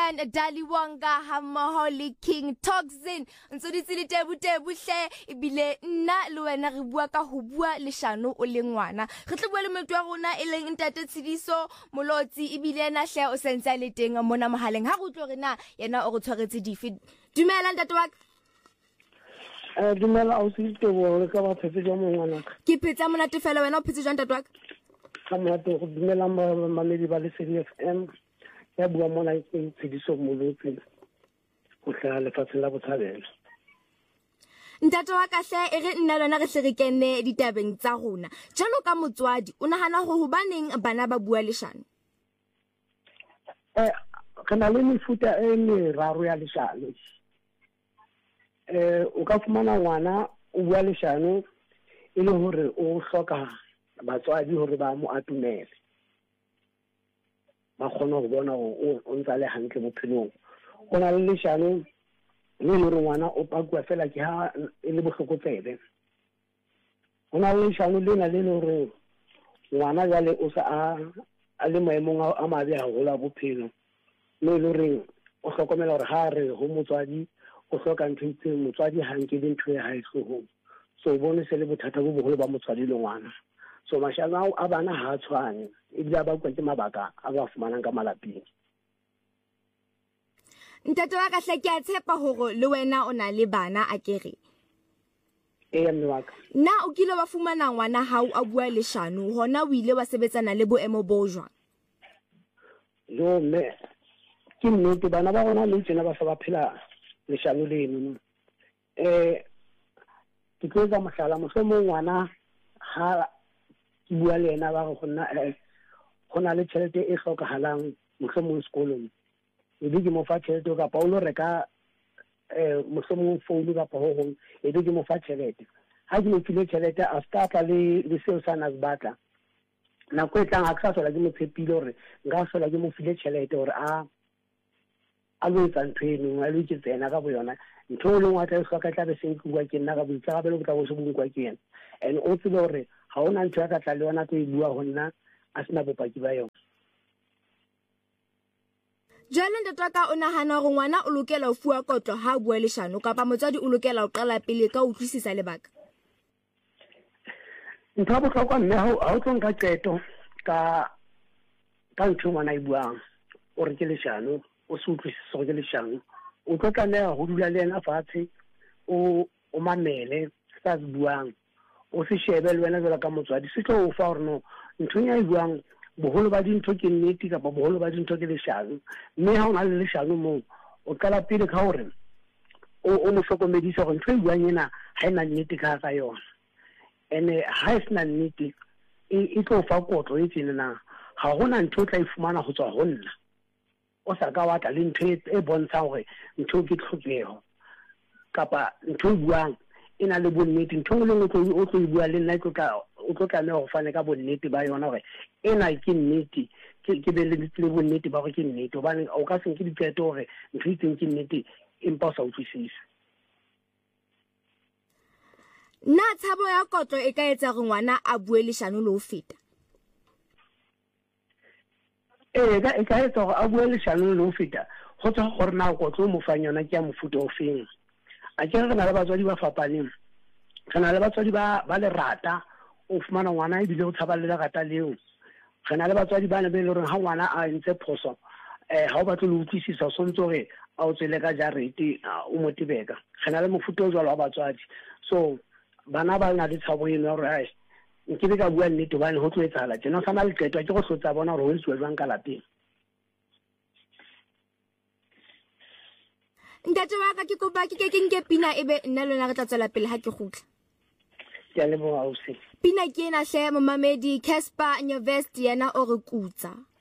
man Daliwanga Hamaholi King Toxin ntse di tsile tebutebuhle ebile nna le wena re bua ka ho bua leshano o le ngwana re tle bua le motho wa rona e leng ntate Tshidiso Molotsi ebile ena hle o sentse a le teng mona mohaleng ha go tlo re na yena o go tshwaretse dife dumela ntate wa dumela o sitse bo ka ba phetse jwa mongwana ke phetsa monate fela wena o phetse jwa ntate wa ka monate go dumela mamedi ba le CFM ya bua mona ke Tshidiso Molotsi go tla lefatsheng la Botshabelo ntate wa ka hle e re nna lona re hle re kene ditabeng tsa rona jalo ka motswadi o nahana go hobaneng bana ba bua leshano kana le mefuta e meraro ya leshano o ka fumana ngwana o bua leshano e le hore o hloka batswadi hore ba mo atumele ba khona go bona o ntsa le hantle bophelong o na le leshano le hore ngwana o pakwa fela ke ha e le bohlokotsebe o na le leshano le na le hore ngwana jale o sa a le maemong a mabe a gola bophelo le hore o hlokomela hore ha re ho motswadi o hloka ntse motswadi ha nke le ntwe ha ihlohong so bone se le bothata bo boholo ba motswadi le ngwana so mashana a bana ha tshwane e bila ba kwa ke mabaka a ba fumanang ka malapeng ntate wa ka hle ke a tshepa hore le wena o na le bana a kere mme wa ka na o kile wa fumana ngwana hao a bua leshano hona o ile wa sebetsana le boemo bo jwang yo me ke nnete bana ba rona le tsena ba sa ba phela leshano leno ke tloga mohlala mo ngwana ha bua le ena ba go nna le tšhelete e hlokahalang mohlomong sekolong e di mo fa tšhelete ka paulo reka mohlomong founu ka pohong e di mo fa tšhelete ha ke mo file tšhelete a stapa le seo sa na batla na go tlang a ka sola ke mo tshepile hore nka sola ke mo file tšhelete hore a lo tsa ntweno a lo ke tsena ka bo yona ntho le ngwa tla hloka tla be seng ke bua ke nna ka botsa gape le go tla go se bua ke yena and o tsile hore ha ona ntho ya ka tla le yona go e bua go nna a sena bopaki ba yona jalo ntate ka o nahana hore ngwana o lokela ho fuwa kotlo ha bua leshano kapa motswadi o lokela ho qala pele ka ho utlwisisa lebaka ntho bo tlhokwa mme ha o tsonka qeto ka ntho ngwana e buang o re ke leshano o se utlwisisa go ke leshano o tlo tlameha go dula le ena fatshe o mamele sa buang o se shebe le wena jalo ka motswadi se tlo o fa hore no ntho ya e buang boholo ba dintho ke nnete kapa boholo ba dintho ke leshano mme ha o na le leshano mo o qala pele ka hore o mo hlokomedisa gore ntho e buang ena ha ena nnete ka yona ene ha e sena nnete e tlo fa kotlo e tsena ha gona ntho o tla e fumana go tswa go nna o sa ka watla le ntho e bontsha hore ntho ke tlhokeho kapa ntho e buang ina le bonnete ntho le ngwe o tlo e bua le nna o tlo tlameha go fane ka bonnete ba yona hore ena ke nnete ke be le bonnete ba go ke nnete hobane o ka seng ke diqeto hore ntho e tseng ke nnete empa o sa utlwisisa na tshabo ya kotlo e ka etsa gore ngwana a bue leshano le ho feta e ka etsa gore a bue leshano le ho feta go tswa gore na kotlo mo fang yona ke ya mofuta o feng a ke re na le batswadi ba fapaneng kana le batswadi ba le rata o fumana ngwana e bile o tshaba le rata leo kana le batswadi ba ne be le re ha ngwana a ntse phoso ha o batla le utlwisisa so ntse gore a o tsele ka jarete o motibeka kana le mofuta o jwalo wa batswadi so bana ba na le tshabo eno ya gore nke be ka bua nnete bane ho tlo etsala tjena sa na le qeto ke go hlotsa bona gore ho ntse jwang ka lapeng ntate wa ka ke kopa ke nke pina ebe nna lona re tla tswela pele ha ke gutla ke a leboha ausi pina ke ena hle momamedi Casper Nyovest yena o re kutsa